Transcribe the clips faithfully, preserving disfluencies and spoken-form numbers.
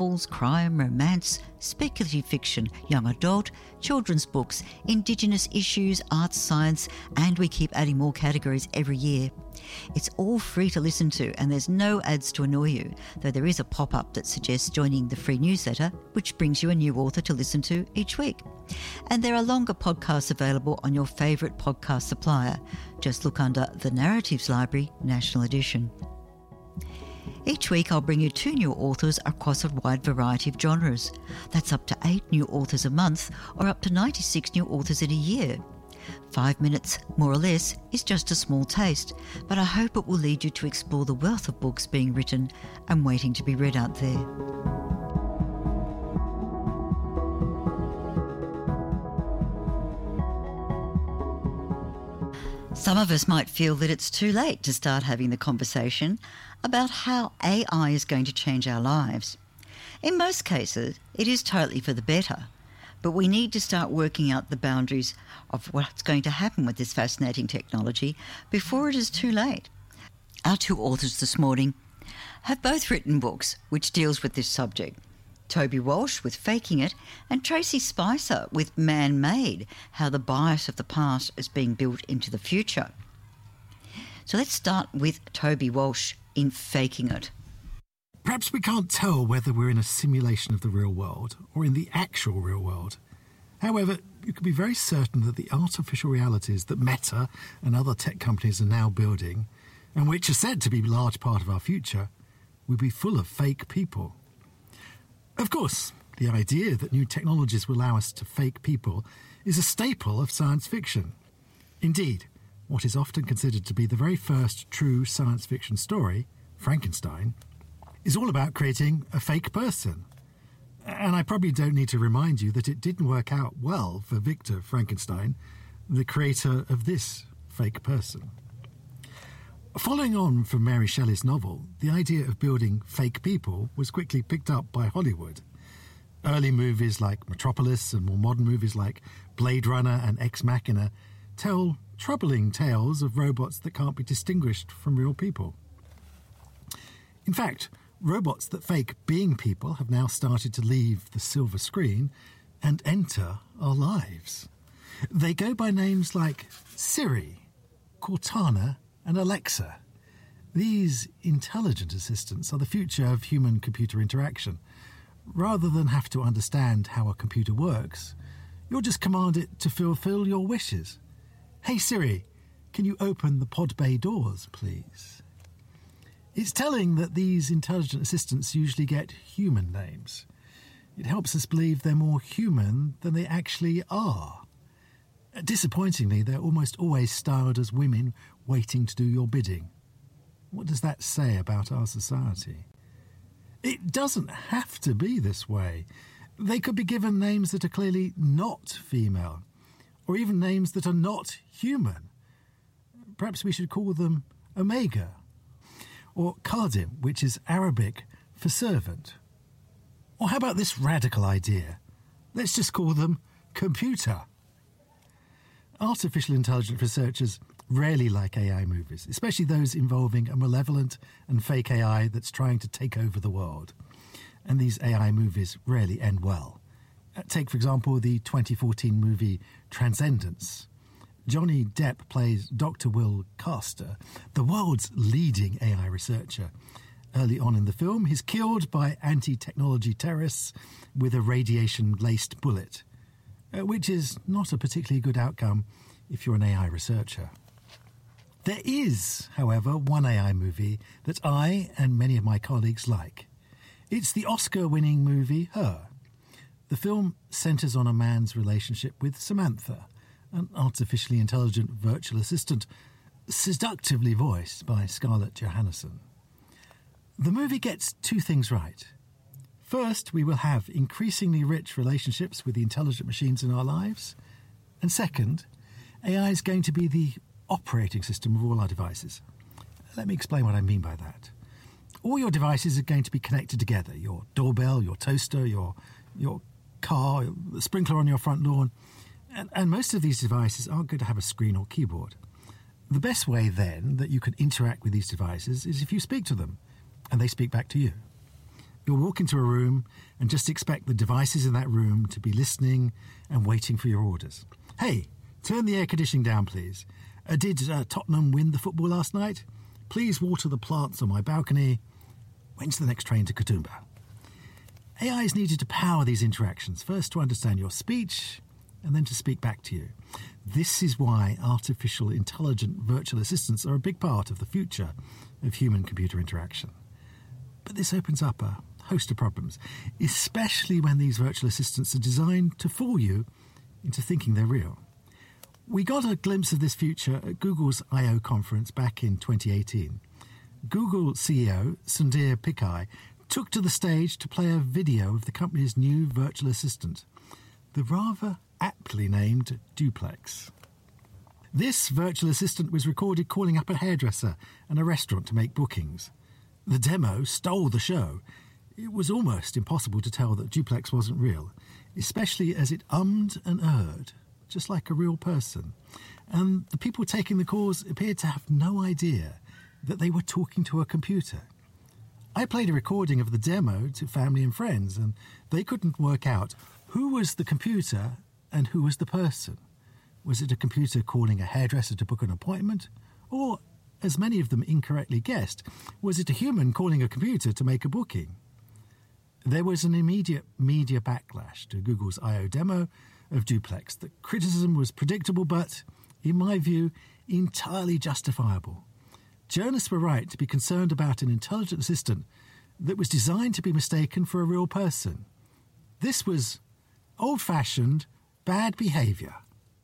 crime, romance, speculative fiction, young adult, children's books, Indigenous issues, arts, science, and we keep adding more categories every year. It's all free to listen to and there's no ads to annoy you, though there is a pop-up that suggests joining the free newsletter, which brings you a new author to listen to each week. And there are longer podcasts available on your favourite podcast supplier. Just look under The Narratives Library, National Edition. Each week I'll bring you two new authors across a wide variety of genres. That's up to eight new authors a month or up to ninety-six new authors in a year. Five minutes, more or less, is just a small taste, but I hope it will lead you to explore the wealth of books being written and waiting to be read out there. Some of us might feel that it's too late to start having the conversation about how A I is going to change our lives. In most cases, it is totally for the better, but we need to start working out the boundaries of what's going to happen with this fascinating technology before it is too late. Our two authors this morning have both written books which deals with this subject. Toby Walsh with Faking It and Tracy Spicer with Man-Made, How the Bias of the Past is Being Built into the Future. So let's start with Toby Walsh in Faking It. Perhaps we can't tell whether we're in a simulation of the real world or in the actual real world. However, you can be very certain that the artificial realities that Meta and other tech companies are now building, and which are said to be a large part of our future, will be full of fake people. Of course, the idea that new technologies will allow us to fake people is a staple of science fiction. Indeed, what is often considered to be the very first true science fiction story, Frankenstein, is all about creating a fake person. And I probably don't need to remind you that it didn't work out well for Victor Frankenstein, the creator of this fake person. Following on from Mary Shelley's novel, the idea of building fake people was quickly picked up by Hollywood. Early movies like Metropolis and more modern movies like Blade Runner and Ex Machina tell troubling tales of robots that can't be distinguished from real people. In fact, robots that fake being people have now started to leave the silver screen and enter our lives. They go by names like Siri, Cortana, and Alexa. These intelligent assistants are the future of human-computer interaction. Rather than have to understand how a computer works, you'll just command it to fulfill your wishes. Hey Siri, can you open the pod bay doors, please? It's telling that these intelligent assistants usually get human names. It helps us believe they're more human than they actually are. Disappointingly, they're almost always styled as women waiting to do your bidding. What does that say about our society? It doesn't have to be this way. They could be given names that are clearly not female, or even names that are not human. Perhaps we should call them Omega, or Khadim, which is Arabic for servant. Or how about this radical idea? Let's just call them computer. Artificial intelligence researchers rarely like A I movies, especially those involving a malevolent and fake A I that's trying to take over the world. And these A I movies rarely end well. Take, for example, the twenty fourteen movie Transcendence. Johnny Depp plays Doctor Will Caster, the world's leading A I researcher. Early on in the film, he's killed by anti-technology terrorists with a radiation-laced bullet, which is not a particularly good outcome if you're an A I researcher. There is, however, one A I movie that I and many of my colleagues like. It's the Oscar-winning movie Her. The film centres on a man's relationship with Samantha, an artificially intelligent virtual assistant, seductively voiced by Scarlett Johansson. The movie gets two things right. First, we will have increasingly rich relationships with the intelligent machines in our lives. And second, A I is going to be the operating system of all our devices. Let me explain what I mean by that. All your devices are going to be connected together. Your doorbell, your toaster, your your car, the sprinkler on your front lawn. And, and most of these devices aren't going to have a screen or keyboard. The best way, then, that you can interact with these devices is if you speak to them, and they speak back to you. You'll walk into a room and just expect the devices in that room to be listening and waiting for your orders. Hey, turn the air conditioning down, please. Uh, did uh, Tottenham win the football last night? Please water the plants on my balcony. When's the next train to Katoomba? A I is needed to power these interactions, first to understand your speech and then to speak back to you. This is why artificial intelligent virtual assistants are a big part of the future of human-computer interaction. But this opens up a host of problems, especially when these virtual assistants are designed to fool you into thinking they're real. We got a glimpse of this future at Google's I O conference back in twenty eighteen. Google C E O Sundar Pichai took to the stage to play a video of the company's new virtual assistant, the rather aptly named Duplex. This virtual assistant was recorded calling up a hairdresser and a restaurant to make bookings. The demo stole the show. It was almost impossible to tell that Duplex wasn't real, especially as it ummed and erred, just like a real person. And the people taking the calls appeared to have no idea that they were talking to a computer. I played a recording of the demo to family and friends, and they couldn't work out who was the computer and who was the person. Was it a computer calling a hairdresser to book an appointment? Or, as many of them incorrectly guessed, was it a human calling a computer to make a booking? There was an immediate media backlash to Google's I O demo of Duplex. The criticism was predictable, but, in my view, entirely justifiable. Journalists were right to be concerned about an intelligent assistant that was designed to be mistaken for a real person. This was old-fashioned, bad behaviour.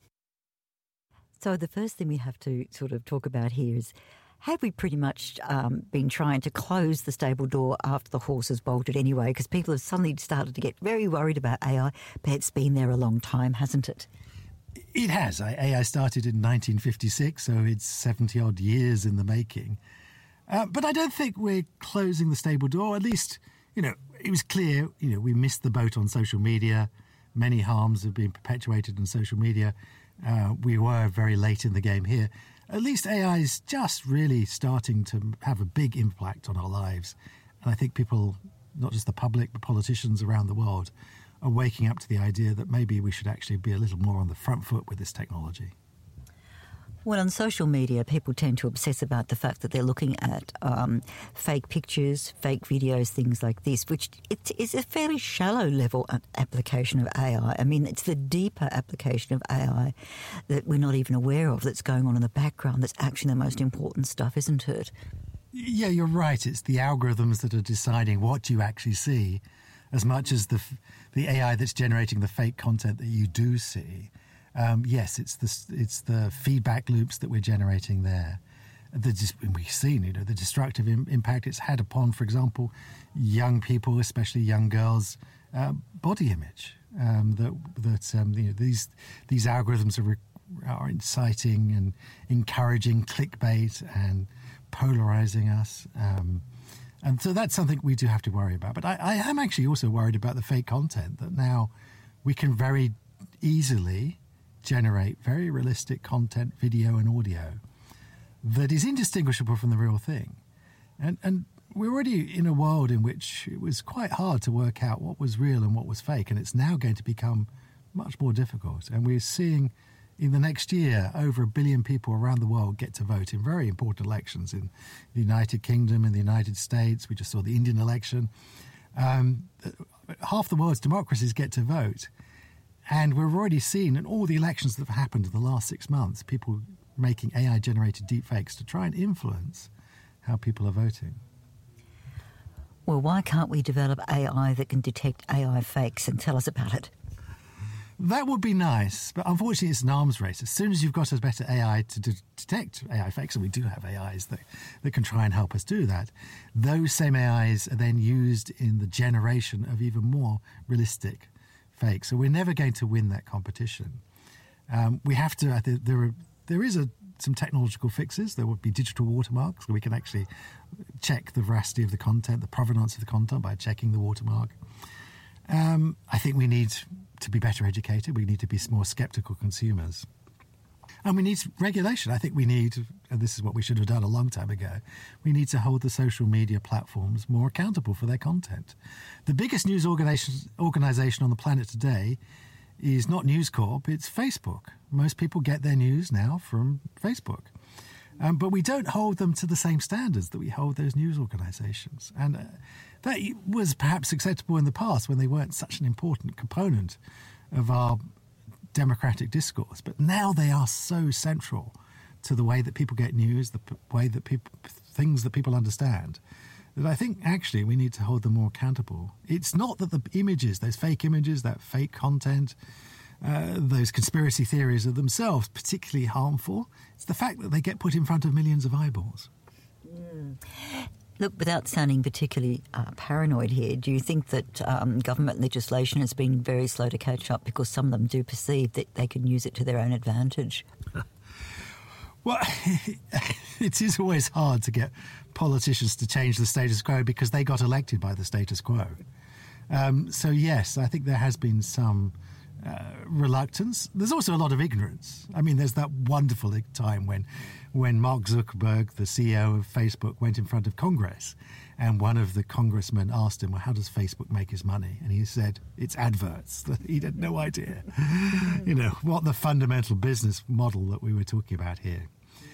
So the first thing we have to sort of talk about here is, have we pretty much um, been trying to close the stable door after the horse has bolted anyway? Because people have suddenly started to get very worried about A I, but it's been there a long time, hasn't it? It has. A I started in nineteen fifty-six, so it's seventy-odd years in the making. Uh, but I don't think we're closing the stable door. At least, you know, it was clear, you know, we missed the boat on social media. Many harms have been perpetuated on social media. Uh, we were very late in the game here. At least A I is just really starting to have a big impact on our lives. And I think people, not just the public, but politicians around the world, are waking up to the idea that maybe we should actually be a little more on the front foot with this technology. Well, on social media, people tend to obsess about the fact that they're looking at um, fake pictures, fake videos, things like this, which it is a fairly shallow level application of A I. I mean, it's the deeper application of A I that we're not even aware of that's going on in the background that's actually the most important stuff, isn't it? Yeah, you're right. It's the algorithms that are deciding what you actually see as much as the the A I that's generating the fake content that you do see. Um, yes, it's the it's the feedback loops that we're generating there. The, we've seen, you know, the destructive im- impact it's had upon, for example, young people, especially young girls' uh, body image. Um, that that um, you know, these these algorithms are are inciting and encouraging clickbait and polarizing us. Um, and so that's something we do have to worry about. But I, I am actually also worried about the fake content that now we can very easily generate very realistic content, video and audio that is indistinguishable from the real thing. And and we're already in a world in which it was quite hard to work out what was real and what was fake, and it's now going to become much more difficult. And we're seeing in the next year over a billion people around the world get to vote in very important elections in the United Kingdom, in the United States. We just saw the Indian election. Um, half the world's democracies get to vote. And we've already seen in all the elections that have happened in the last six months, people making A I-generated deepfakes to try and influence how people are voting. Well, why can't we develop A I that can detect A I fakes and tell us about it? That would be nice, but unfortunately it's an arms race. As soon as you've got a better A I to de- detect A I fakes, and we do have A Is that, that can try and help us do that, those same A Is are then used in the generation of even more realistic fake. So we're never going to win that competition. Um, we have to, I think there are, there is a, some technological fixes. There would be digital watermarks, so we can actually check the veracity of the content, the provenance of the content by checking the watermark. Um, I think we need to be better educated. We need to be more sceptical consumers. And we need regulation. I think we need, and this is what we should have done a long time ago, we need to hold the social media platforms more accountable for their content. The biggest news organisation organisation on the planet today is not News Corp, it's Facebook. Most people get their news now from Facebook. Um, but we don't hold them to the same standards that we hold those news organisations. And uh, that was perhaps acceptable in the past when they weren't such an important component of our democratic discourse. But now they are so central to the way that people get news, the p- way that people, things that people understand, that I think actually we need to hold them more accountable. It's not that the images, those fake images, that fake content, Uh, those conspiracy theories are themselves particularly harmful. It's the fact that they get put in front of millions of eyeballs. Mm. Look, without sounding particularly uh, paranoid here, do you think that um, government legislation has been very slow to catch up because some of them do perceive that they can use it to their own advantage? Well, it is always hard to get politicians to change the status quo because they got elected by the status quo. Um, so, yes, I think there has been some Uh, reluctance. There's also a lot of ignorance. I mean, there's that wonderful time when when Mark Zuckerberg, the C E O of Facebook, went in front of Congress, and one of the congressmen asked him, well, how does Facebook make his money? And he said, it's adverts. He had no idea, you know, what the fundamental business model that we were talking about here,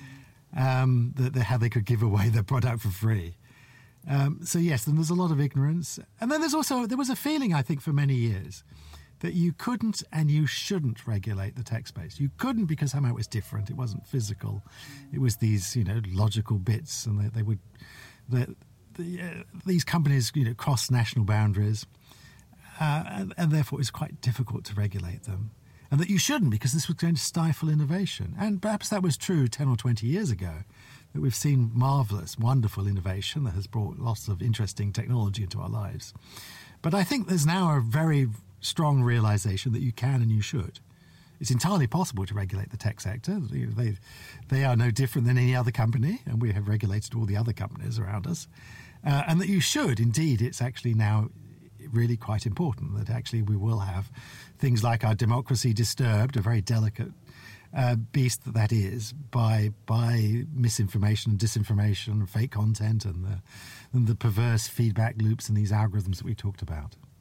um, that they, how they could give away their product for free. Um, so, yes, then there's a lot of ignorance. And then there's also, there was a feeling, I think, for many years that you couldn't and you shouldn't regulate the tech space. You couldn't because somehow it was different. It wasn't physical. It was these, you know, logical bits, and they, they would, the, the, uh, these companies, you know, cross national boundaries, uh, and, and therefore it was quite difficult to regulate them. And that you shouldn't because this was going to stifle innovation. And perhaps that was true ten or twenty years ago, that we've seen marvellous, wonderful innovation that has brought lots of interesting technology into our lives. But I think there's now a very strong realisation that you can and you should. It's entirely possible to regulate the tech sector. They, they are no different than any other company, and we have regulated all the other companies around us. Uh, and that you should, indeed, it's actually now really quite important that actually we will have things like our democracy disturbed, a very delicate uh, beast that that is, by by misinformation and disinformation and fake content and the, and the perverse feedback loops and these algorithms that we talked about.